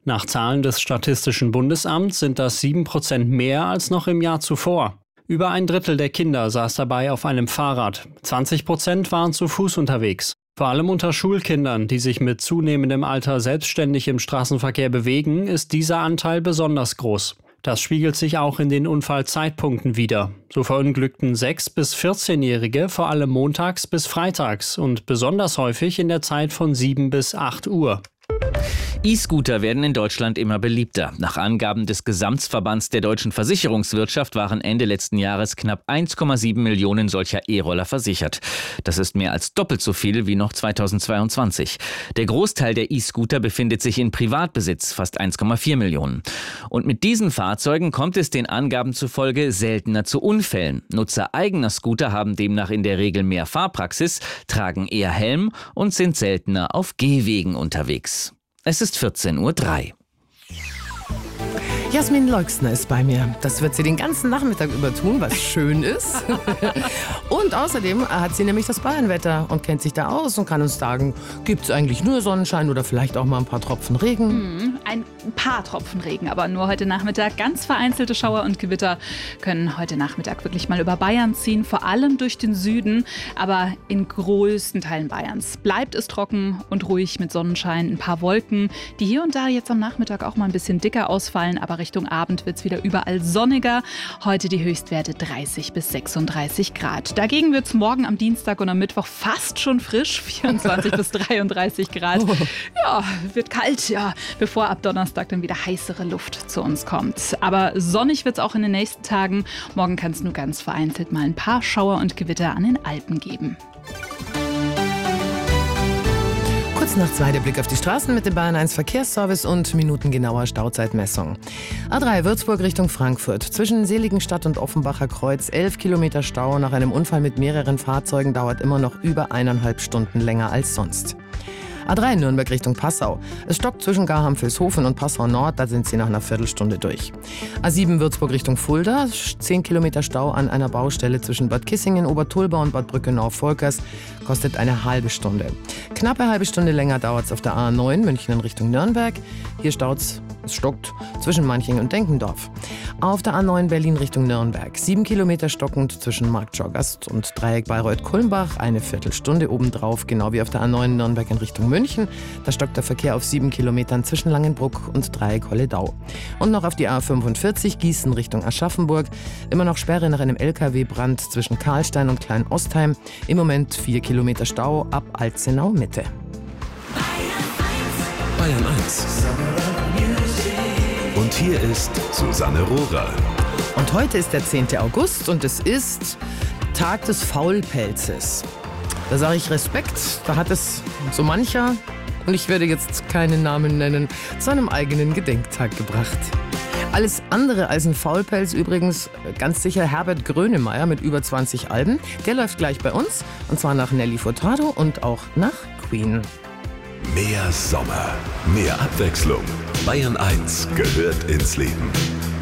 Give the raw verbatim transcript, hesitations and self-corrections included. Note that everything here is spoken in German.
Nach Zahlen des Statistischen Bundesamts sind das sieben Prozent mehr als noch im Jahr zuvor. Über ein Drittel der Kinder saß dabei auf einem Fahrrad. zwanzig Prozent waren zu Fuß unterwegs. Vor allem unter Schulkindern, die sich mit zunehmendem Alter selbstständig im Straßenverkehr bewegen, ist dieser Anteil besonders groß. Das spiegelt sich auch in den Unfallzeitpunkten wider. So verunglückten sechs- bis vierzehnjährige vor allem montags bis freitags und besonders häufig in der Zeit von sieben bis acht Uhr. E-Scooter werden in Deutschland immer beliebter. Nach Angaben des Gesamtverbands der deutschen Versicherungswirtschaft waren Ende letzten Jahres knapp eins Komma sieben Millionen solcher E-Roller versichert. Das ist mehr als doppelt so viel wie noch zweitausendzweiundzwanzig. Der Großteil der E-Scooter befindet sich in Privatbesitz, fast eins Komma vier Millionen. Und mit diesen Fahrzeugen kommt es den Angaben zufolge seltener zu Unfällen. Nutzer eigener Scooter haben demnach in der Regel mehr Fahrpraxis, tragen eher Helm und sind seltener auf Gehwegen unterwegs. Es ist vierzehn Uhr drei. Jasmin Leuxner ist bei mir. Das wird sie den ganzen Nachmittag über tun, was schön ist. Und außerdem hat sie nämlich das Bayernwetter und kennt sich da aus und kann uns sagen, gibt es eigentlich nur Sonnenschein oder vielleicht auch mal ein paar Tropfen Regen? Hm, ein paar Tropfen Regen, aber nur heute Nachmittag. Ganz vereinzelte Schauer und Gewitter können heute Nachmittag wirklich mal über Bayern ziehen, vor allem durch den Süden, aber in größten Teilen Bayerns bleibt es trocken und ruhig mit Sonnenschein, ein paar Wolken, die hier und da jetzt am Nachmittag auch mal ein bisschen dicker ausfallen, aber Richtung Abend wird es wieder überall sonniger. Heute die Höchstwerte dreißig bis sechsunddreißig Grad. Dagegen wird es morgen am Dienstag und am Mittwoch fast schon frisch, vierundzwanzig bis dreiunddreißig Grad. Ja, wird kalt, ja, bevor ab Donnerstag dann wieder heißere Luft zu uns kommt. Aber sonnig wird es auch in den nächsten Tagen. Morgen kann es nur ganz vereinzelt mal ein paar Schauer und Gewitter an den Alpen geben. Kurz nach zwei der Blick auf die Straßen mit dem Bayern eins Verkehrsservice und minutengenauer Stauzeitmessung. A drei Würzburg Richtung Frankfurt. Zwischen Seligenstadt und Offenbacher Kreuz elf Kilometer Stau. Nach einem Unfall mit mehreren Fahrzeugen dauert immer noch über eineinhalb Stunden länger als sonst. A drei Nürnberg Richtung Passau. Es stockt zwischen Garham-Vilshofen und Passau Nord, da sind sie nach einer Viertelstunde durch. A sieben Würzburg Richtung Fulda, zehn Kilometer Stau an einer Baustelle zwischen Bad Kissingen, Obertulba und Bad Brückenau-Volkers, kostet eine halbe Stunde. Knappe halbe Stunde länger dauert es auf der A neun München in Richtung Nürnberg. Hier staut's, es stockt zwischen Manching und Denkendorf. Auf der A neun Berlin Richtung Nürnberg, sieben Kilometer stockend zwischen Marktschorgast und Dreieck Bayreuth-Kulmbach, eine Viertelstunde obendrauf, genau wie auf der A neun Nürnberg in Richtung München. Da stockt der Verkehr auf sieben Kilometern zwischen Langenbruck und Dreieck-Holledau. Und noch auf die A fünfundvierzig Gießen Richtung Aschaffenburg. Immer noch Sperre nach einem L K W-Brand zwischen Karlstein und Klein-Ostheim. Im Moment vier Kilometer Stau ab Alzenau Mitte. Bayern eins. Und hier ist Susanne Rohrer. Und heute ist der zehnte August und es ist Tag des Faulpelzes. Da sage ich Respekt, da hat es so mancher, und ich werde jetzt keinen Namen nennen, zu einem eigenen Gedenktag gebracht. Alles andere als ein Faulpelz übrigens ganz sicher Herbert Grönemeyer mit über zwanzig Alben. Der läuft gleich bei uns, und zwar nach Nelly Furtado und auch nach Queen. Mehr Sommer, mehr Abwechslung. Bayern eins gehört ins Leben.